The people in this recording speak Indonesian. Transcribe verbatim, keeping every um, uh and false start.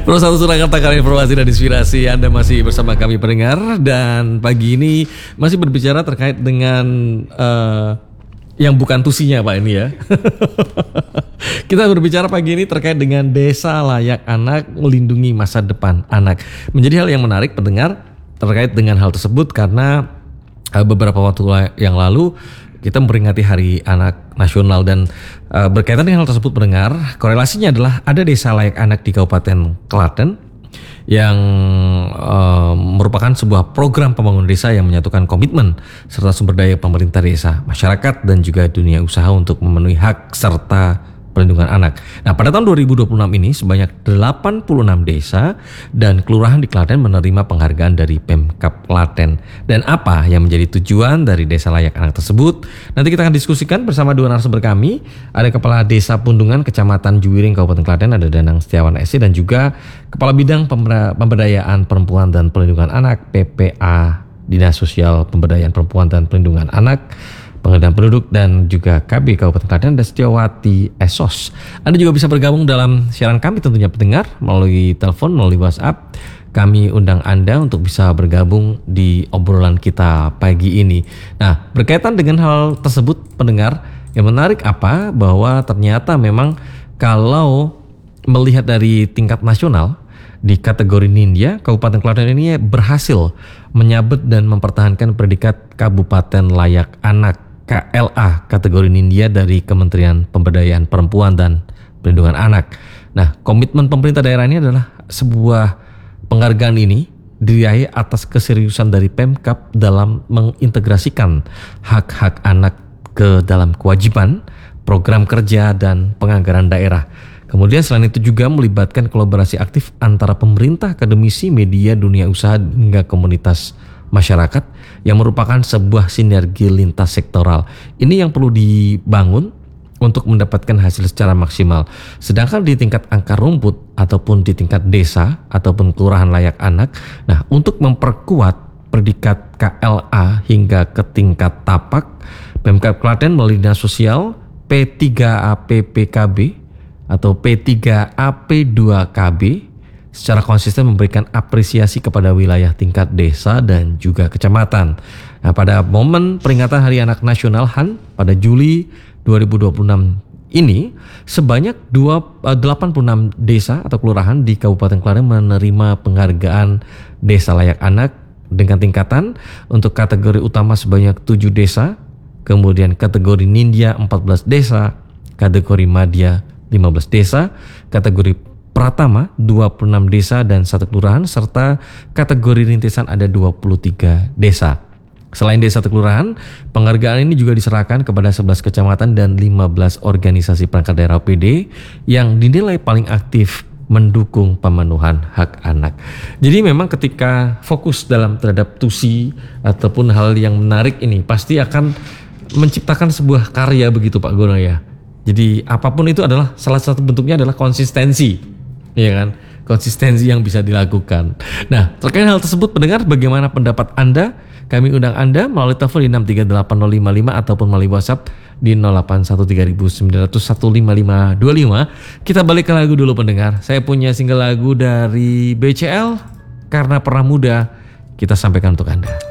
Pro satu Surakarta, kali informasi dan inspirasi. Anda masih bersama kami pendengar, dan pagi ini masih berbicara terkait dengan uh, yang bukan tusinya Pak ini ya. Kita berbicara pagi ini terkait dengan desa layak anak, melindungi masa depan anak. Menjadi hal yang menarik pendengar terkait dengan hal tersebut karena uh, beberapa waktu yang lalu kita memperingati Hari Anak Nasional, dan uh, berkaitan dengan hal tersebut pendengar, korelasinya adalah ada desa layak anak di Kabupaten Klaten yang uh, merupakan sebuah program pembangunan desa yang menyatukan komitmen serta sumber daya pemerintah desa, masyarakat, dan juga dunia usaha untuk memenuhi hak serta perlindungan anak. Nah, pada tahun dua ribu dua puluh enam ini sebanyak delapan puluh enam desa dan kelurahan di Klaten menerima penghargaan dari Pemkab Klaten. Dan apa yang menjadi tujuan dari desa layak anak tersebut? Nanti kita akan diskusikan bersama dua narasumber kami. Ada Kepala Desa Pundungan Kecamatan Juwiring Kabupaten Klaten, ada Danang Setiawan S C, dan juga Kepala Bidang Pemberdayaan Perempuan dan Perlindungan Anak P P A Dinas Sosial Pemberdayaan Perempuan dan Perlindungan Anak, Pengendalian Penduduk, dan juga K B Kabupaten Klaten, dan Setiawati Esos. Anda juga bisa bergabung dalam siaran kami tentunya pendengar melalui telepon, melalui WhatsApp. Kami undang Anda untuk bisa bergabung di obrolan kita pagi ini. Nah, berkaitan dengan hal tersebut pendengar, yang menarik apa? Bahwa ternyata memang kalau melihat dari tingkat nasional, di kategori Nindya, Kabupaten Klaten ini berhasil menyabet dan mempertahankan predikat Kabupaten Layak Anak K L A kategori Nindya dari Kementerian Pemberdayaan Perempuan dan Perlindungan Anak. Nah, komitmen pemerintah daerah ini adalah sebuah penghargaan ini diraih atas keseriusan dari Pemkab dalam mengintegrasikan hak-hak anak ke dalam kewajiban, program kerja, dan penganggaran daerah. Kemudian selain itu juga melibatkan kolaborasi aktif antara pemerintah, akademisi, media, dunia usaha, hingga komunitas masyarakat yang merupakan sebuah sinergi lintas sektoral. Ini yang perlu dibangun untuk mendapatkan hasil secara maksimal. Sedangkan di tingkat akar rumput ataupun di tingkat desa ataupun kelurahan layak anak, nah untuk memperkuat predikat K L A hingga ke tingkat tapak, Pemkab Klaten melalui Dinas Sosial, P tiga A P P K B atau P tiga A P dua K B secara konsisten memberikan apresiasi kepada wilayah tingkat desa dan juga kecamatan. Nah, pada momen peringatan Hari Anak Nasional H A N pada Juli dua ribu dua puluh enam ini, sebanyak delapan puluh enam desa atau kelurahan di Kabupaten Klaten menerima penghargaan Desa Layak Anak dengan tingkatan untuk kategori utama sebanyak tujuh desa, kemudian kategori Nindya empat belas desa, kategori Madya lima belas desa, kategori Pratama dua puluh enam desa dan satu kelurahan, serta kategori rintisan ada dua puluh tiga desa. Selain desa atau kelurahan, penghargaan ini juga diserahkan kepada sebelas kecamatan dan lima belas organisasi perangkat daerah O P D yang dinilai paling aktif mendukung pemenuhan hak anak. Jadi memang ketika fokus dalam terhadap tusi ataupun hal yang menarik ini pasti akan menciptakan sebuah karya begitu Pak Gono ya. Jadi apapun itu adalah salah satu bentuknya adalah konsistensi. Iya kan, konsistensi yang bisa dilakukan. Nah, terkait hal tersebut pendengar, bagaimana pendapat Anda? Kami undang Anda melalui telepon di enam tiga delapan nol lima lima ataupun melalui WhatsApp di nol delapan satu tiga sembilan nol nol satu lima lima dua lima. Kita balik ke lagu dulu pendengar. Saya punya single lagu dari B C L, Karena Pernah Muda. Kita sampaikan untuk Anda.